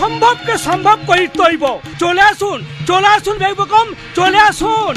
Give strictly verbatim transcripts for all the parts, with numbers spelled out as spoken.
অসম্ভবকে সম্ভব করিতে হইব। চলে আসুন, চলে আসুন বেগম, চলে আসুন।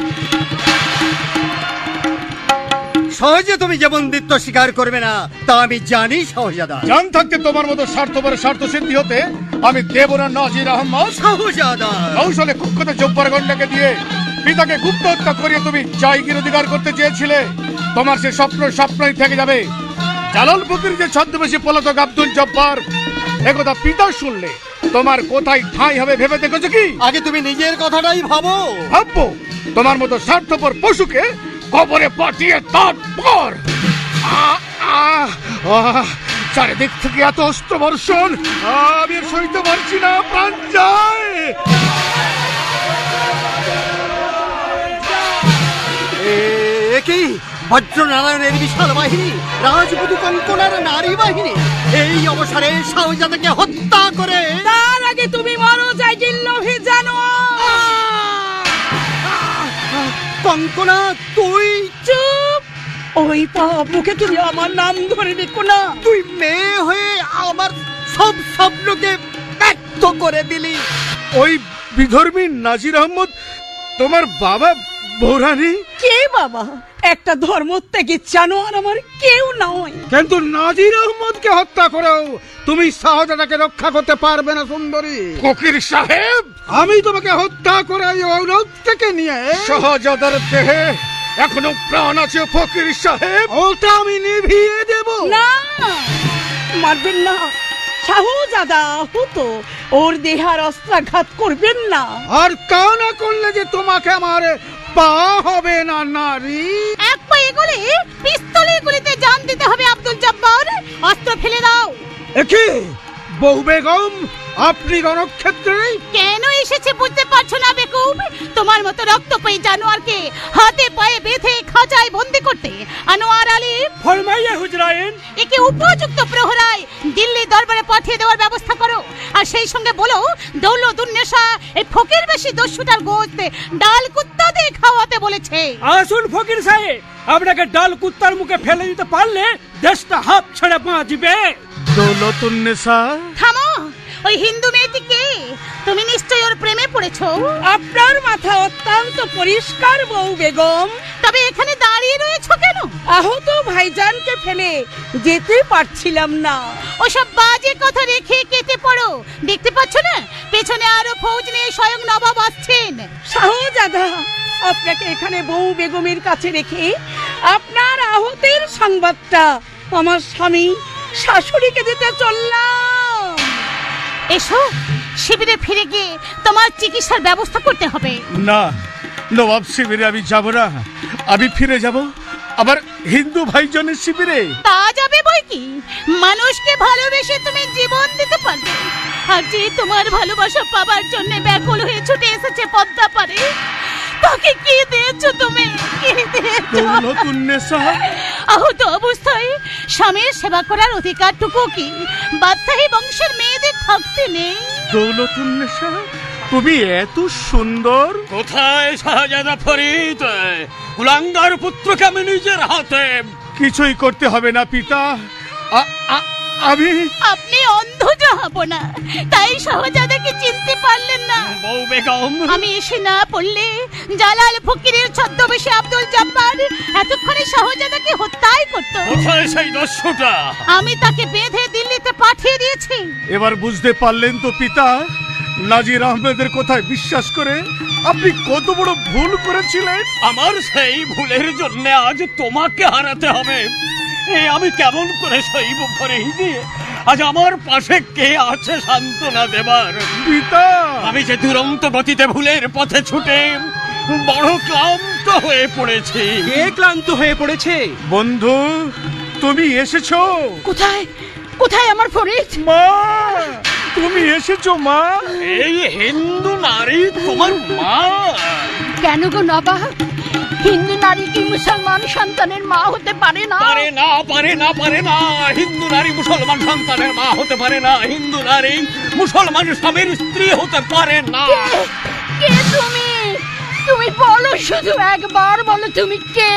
সহজে তুমি যে বন্দিত্ব স্বীকার করবে না তা আমি জানি শাহজাদা। জান থাকতে তোমার মতো স্বার্থপর স্বার্থ সিদ্ধি হতে আমি দেব না নাজির আহমদ। শাহজাদা কৌশলে কুখ্যাত জব্বার গন্ডাকে দিয়ে পিতাকে গুপ্ত হত্যা করিয়ে তুমি জায়গির অধিকার করতে চেয়েছিলে। তোমার সে স্বপ্ন স্বপ্নই থেকে যাবে। জালাল ফকির যে ছদ্মবেশী পলাতক আব্দুল জব্বার, একথা পিতা শুনলে তোমার কোথায় ঠাঁই হবে ভেবে দেখেছো কি? আগে তুমি নিজের কথাটাই ভাবো। ভাববো তোমার মতো স্বার্থপর পশুকে কবরে পাঠিয়ে তারপর চারিদিক থেকে এত অস্ত্র বর্ষণ আমি আর সইতে পারছি না। প্রাণ যায়। কি বজ্রনারায়ণের বিশাল বাহিনী, রাজবধূ কঙ্কনার নারী বাহিনী এই অবসরে শাহজাদাকে হত্যা করে তার আগে তুমি মরো জাইগির লোভে জানো। কঙ্কনা তুই চুপ! ওই পাপ মুখে তুমি আমার নাম ধরে দেখো না। তুই মেয়ে হয়ে আমার সব স্বপ্নকে ব্যর্থ করে দিলি। ওই বিধর্মী নাজির আহমদ তোমার বাবা বৌরানী? কে বাবা? একটা ধর্মত্যাগী জানোয়ার আমার কেউ নয়। কিন্তু নাজির আহমদকে হত্যা করেও তুমি শাহজাদাকে রক্ষা করতে পারবে না সুন্দরী। ফকির সাহেব, আমি তোমাকে হত্যা করে এই ঔরত থেকে নিয়ে শাহজাদার দেহে এখনো প্রাণ আছে ফকির সাহেব। ওটা আমি নিভিয়ে দেব। না, মারবেন না শাহজাদা, হতো ওর দেহার অস্ত্রাঘাত করবেন না। আর তা না করলে যে তোমাকে আমার পা হবে না নারী। এক পা এগোলে পিস্তলের গুলিতে জান দিতে হবে আব্দুল জব্বার। অস্ত্র ফেলে দাও। একি বউ বেগম, আপনি রণক্ষেত্রে কেন এসেছে বুঝতে পারছো না বেকুব? তোমার মতো রক্তপায়ী জানোয়ারকে হাতে পায়ে বেঁধে খাঁচায় বন্দি করতে আনোয়ার আলী ফরমাইয়া হুজরাইন। একে উপযুক্ত প্রহরায় দিল্লি দরবারে পাঠিয়ে দেওয়ার ব্যবস্থা করো। আর সেই সঙ্গে বলো দৌলতুন্নেসা এই ফকির বেশি দস্যুটার গোশত ডাল কুত্তা দিয়ে খাওয়াতে বলেছে। আসুন ফকির সাহেব, আপনাকে ডাল কুত্তার মুখে ফেলে দিতে পারলে দেশটা হাফ ছেড়ে বাঁচবে। দৌলতুন্নেসা? থামো! ওই হিন্দু মেয়েটিকে তুমি নিশ্চয়ই ওর প্রেমে পড়েছো। আপনার মাথা অত্যন্ত পরিষ্কার বউ বেগম। তবে এখানে দাঁড়িয়ে রয়েছো কেন? আহত ভাইজানকে ফেলে যেতে পারছিলাম না। ওসব বাজে কথা রেখে কেটে পড়ো। দেখতে পাচ্ছ না পেছনে আরো ফৌজ নিয়ে স্বয়ং নবাব আসছেন। শাহজাদা, আপনাকে এখানে বউ বেগমের কাছে রেখে আপনার আহতের সংবাদটা আমার স্বামী শাশুড়িকে দিতে চললাম। এসো, শিবিরে ফিরে গিয়ে তোমার চিকিৎসার ব্যবস্থা করতে হবে। না, নবাব শিবিরে আমি যাব না। আমি ফিরে যাব আবার হিন্দু ভাইজনের শিবিরে। তা যাবে বই কি? মানুষকে ভালোবেসে তুমি জীবন দিতে পারবে। আর যে তোমার ভালোবাসা পাবার জন্য ব্যাকুল হয়ে ছুটে এসেছে পদ্মা পারে, তাকে কি দিয়েছো তুমি? কি দিয়েছো? দৌলতুন্নেসা, আহত অবস্থায় স্বামীর সেবা করার অধিকারটুকু কি বাদশাহী বংশের মেয়েদের থাকতে নেই? দৌলতুন্নেসা, তুমি এত সুন্দর। কোথায় শাহজাদা ফরিদ? কুলাঙ্গার পুত্রকে আমি নিজের হাতে। কিছুই করতে হবে না পিতা। আ- আ- আমি আপনি অন্ধ জাহাপনা, তাই শাহজাদাকে চিনতে পারলেন না। বউ বেগম, আমি এসে না পড়লে জালাল ফকিরের ছদ্মবেশে আব্দুল জব্বার এতক্ষণে শাহজাদাকে হত্যাই করত। কোথায় সেই দস্যুটা? আমি তাকে বেঁধে দিল্লিতে পাঠিয়ে দিয়েছি। এবার বুঝতে পারলেন তো পিতা, নাজির আহমেদের কথায় বিশ্বাস করে আপনি কত বড় ভুল করেছিলেন। আমার সেই ভুলের জন্য আজ তোমাকে হারাতে হবে। এ আমি কেমন করে সইব ফরিদ? আজ আমার পাশে কে আছে সান্ত্বনা দেবার? পিতা, আমি যে দুরন্ত গতিতে ভুলের পথে ছুটে বড় ক্লান্ত হয়ে পড়েছি। কে ক্লান্ত হয়ে পড়েছে? বন্ধু, তুমি এসেছো? কোথায় কোথায় আমার ফরিদ? মা, তুমি এসেছো মা? এই হিন্দু নারী তোমার মা? কেন গো নবাব, হিন্দু নারী কি মুসলমান সন্তানের মা হতে পারে না? পারে না, পারে না, পারে না। হিন্দু নারী মুসলমান সন্তানের মা হতে পারে না। হিন্দু নারী মুসলমান স্বামীর স্ত্রী হতে পারে না। কে তুমি? তুমি বলো, শুধু একবার বলো তুমি কে?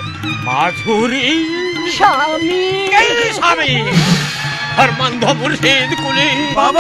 মাধুরী স্বামী। স্বামী হরমন্দ মুর্শিদ কুলি।